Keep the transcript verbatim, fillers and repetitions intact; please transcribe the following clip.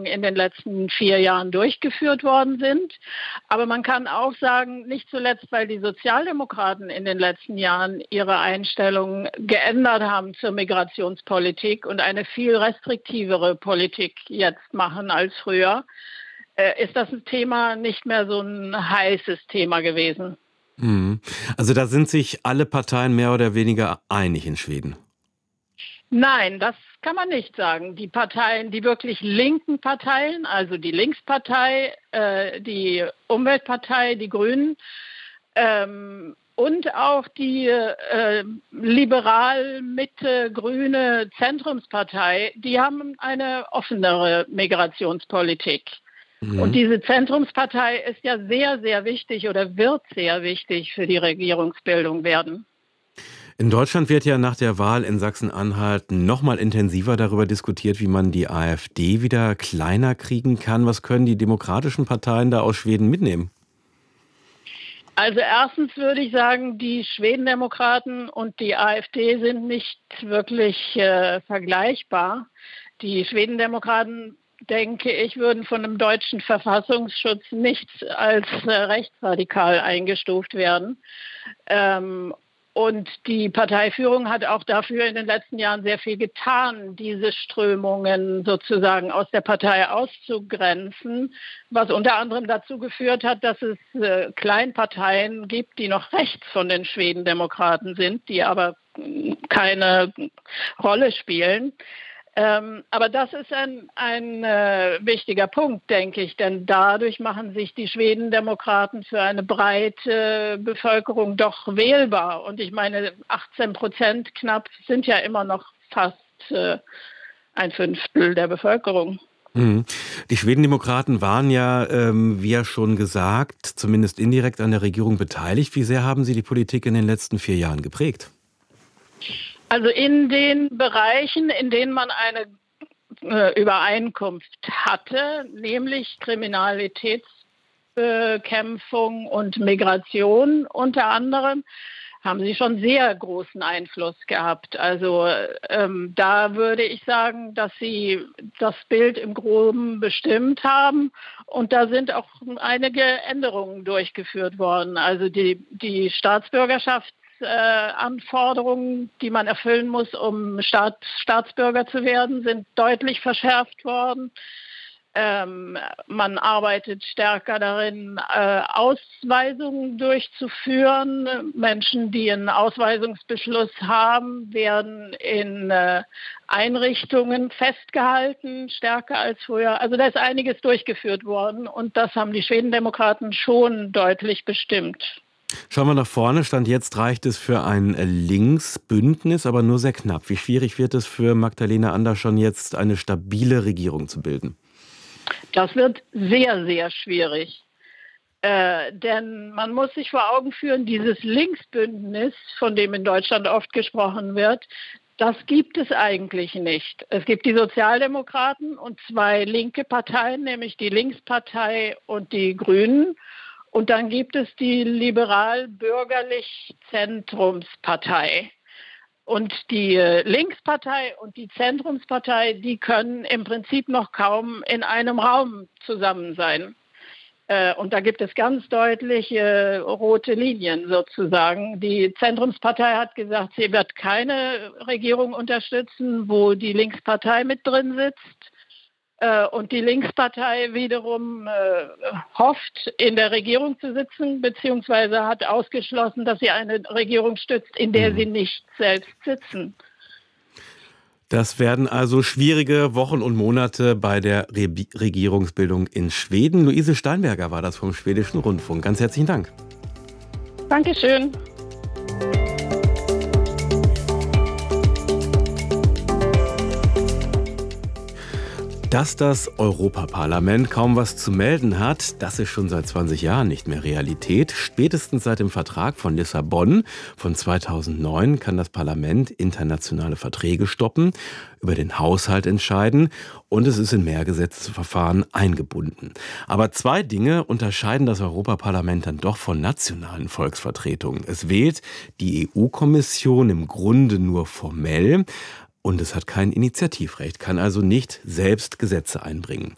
in den letzten vier Jahren durchgeführt worden sind. Aber man kann auch sagen, nicht zuletzt, weil die Sozialdemokraten in den letzten Jahren ihre Einstellung geändert haben zur Migrationspolitik und eine viel restriktivere Politik jetzt machen als früher, äh, ist das Thema nicht mehr so ein heißes Thema gewesen. Mhm. Also da sind sich alle Parteien mehr oder weniger einig in Schweden. Nein, das kann man nicht sagen. Die Parteien, die wirklich linken Parteien, also die Linkspartei, äh, die Umweltpartei, die Grünen ähm, und auch die äh, liberal-Mitte-grüne Zentrumspartei, die haben eine offenere Migrationspolitik. Und Mhm. diese Zentrumspartei ist ja sehr, sehr wichtig oder wird sehr wichtig für die Regierungsbildung werden. In Deutschland wird ja nach der Wahl in Sachsen-Anhalt noch mal intensiver darüber diskutiert, wie man die AfD wieder kleiner kriegen kann. Was können die demokratischen Parteien da aus Schweden mitnehmen? Also erstens würde ich sagen, die Schwedendemokraten und die AfD sind nicht wirklich äh, vergleichbar. Die Schwedendemokraten, denke ich, würden von dem deutschen Verfassungsschutz nicht als äh, rechtsradikal eingestuft werden. Ähm, und die Parteiführung hat auch dafür in den letzten Jahren sehr viel getan, diese Strömungen sozusagen aus der Partei auszugrenzen, was unter anderem dazu geführt hat, dass es äh, Kleinparteien gibt, die noch rechts von den Schwedendemokraten sind, die aber mh, keine Rolle spielen. Ähm, aber das ist ein, ein äh, wichtiger Punkt, denke ich, denn dadurch machen sich die Schwedendemokraten für eine breite Bevölkerung doch wählbar. Und ich meine, achtzehn Prozent knapp sind ja immer noch fast äh, ein Fünftel der Bevölkerung. Mhm. Die Schwedendemokraten waren ja, ähm, wie ja schon gesagt, zumindest indirekt an der Regierung beteiligt. Wie sehr haben sie die Politik in den letzten vier Jahren geprägt? Also in den Bereichen, in denen man eine äh, Übereinkunft hatte, nämlich Kriminalitätsbekämpfung und Migration unter anderem, haben sie schon sehr großen Einfluss gehabt. Also ähm, da würde ich sagen, dass sie das Bild im Groben bestimmt haben und da sind auch einige Änderungen durchgeführt worden. Also die, die Staatsbürgerschaft äh, Anforderungen, die man erfüllen muss, um Staat, Staatsbürger zu werden, sind deutlich verschärft worden. Ähm, man arbeitet stärker darin, äh, Ausweisungen durchzuführen. Menschen, die einen Ausweisungsbeschluss haben, werden in äh, Einrichtungen festgehalten, stärker als früher. Also da ist einiges durchgeführt worden und das haben die Schwedendemokraten schon deutlich bestimmt. Schauen wir nach vorne. Stand jetzt reicht es für ein Linksbündnis, aber nur sehr knapp. Wie schwierig wird es für Magdalena Andersson jetzt, eine stabile Regierung zu bilden? Das wird sehr, sehr schwierig. Äh, denn man muss sich vor Augen führen, dieses Linksbündnis, von dem in Deutschland oft gesprochen wird, das gibt es eigentlich nicht. Es gibt die Sozialdemokraten und zwei linke Parteien, nämlich die Linkspartei und die Grünen. Und dann gibt es die liberal-bürgerlich-Zentrumspartei. Und die Linkspartei und die Zentrumspartei, die können im Prinzip noch kaum in einem Raum zusammen sein. Und da gibt es ganz deutliche rote Linien sozusagen. Die Zentrumspartei hat gesagt, sie wird keine Regierung unterstützen, wo die Linkspartei mit drin sitzt. Und die Linkspartei wiederum äh, hofft, in der Regierung zu sitzen, beziehungsweise hat ausgeschlossen, dass sie eine Regierung stützt, in der sie nicht selbst sitzen. Das werden also schwierige Wochen und Monate bei der Re- Regierungsbildung in Schweden. Luise Steinberger war das vom Schwedischen Rundfunk. Ganz herzlichen Dank. Dankeschön. Dass das Europaparlament kaum was zu melden hat, das ist schon seit zwanzig Jahren nicht mehr Realität. Spätestens seit dem Vertrag von Lissabon von zweitausendneun kann das Parlament internationale Verträge stoppen, über den Haushalt entscheiden und es ist in mehr Gesetzesverfahren eingebunden. Aber zwei Dinge unterscheiden das Europaparlament dann doch von nationalen Volksvertretungen. Es wählt die E U-Kommission im Grunde nur formell. Und es hat kein Initiativrecht, kann also nicht selbst Gesetze einbringen.